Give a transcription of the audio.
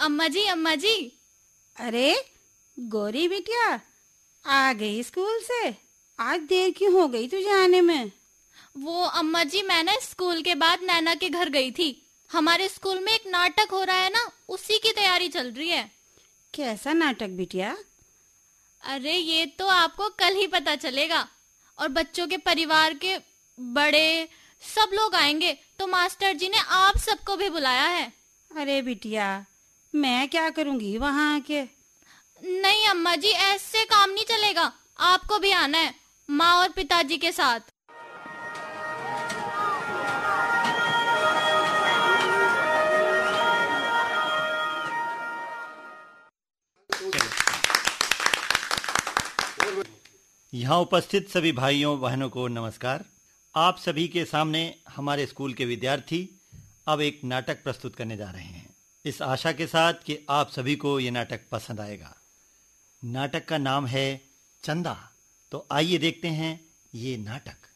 अम्मा जी, अम्मा जी। अरे गौरी बिटिया, आ गई स्कूल से? आज देर क्यों हो गई तुझे आने में? वो अम्मा जी, मैं ना स्कूल के बाद नैना के घर गई थी। हमारे स्कूल में एक नाटक हो रहा है ना, उसी की तैयारी चल रही है। कैसा नाटक बिटिया? अरे ये तो आपको कल ही पता चलेगा। और बच्चों के परिवार के बड़े सब लोग आएंगे, तो मास्टर जी ने आप सबको भी बुलाया है। अरे बिटिया, मैं क्या करूंगी वहां आके? नहीं अम्मा जी, ऐसे काम नहीं चलेगा। आपको भी आना है, माँ और पिताजी के साथ। यहाँ उपस्थित सभी भाइयों बहनों को नमस्कार। आप सभी के सामने हमारे स्कूल के विद्यार्थी अब एक नाटक प्रस्तुत करने जा रहे हैं, इस आशा के साथ कि आप सभी को ये नाटक पसंद आएगा। नाटक का नाम है चंदा। तो आइए देखते हैं ये नाटक।